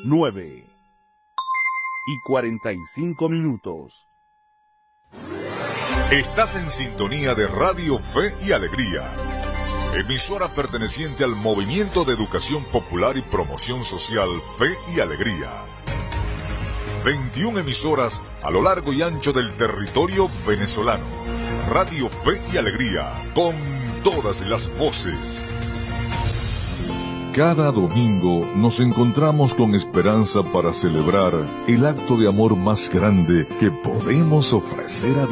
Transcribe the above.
9:45. Estás en sintonía de Radio Fe y Alegría, emisora perteneciente al Movimiento de Educación Popular y Promoción Social Fe y Alegría. 21 emisoras a lo largo y ancho del territorio venezolano. Radio Fe y Alegría, con todas las voces. Cada domingo nos encontramos con esperanza para celebrar el acto de amor más grande que podemos ofrecer a Dios.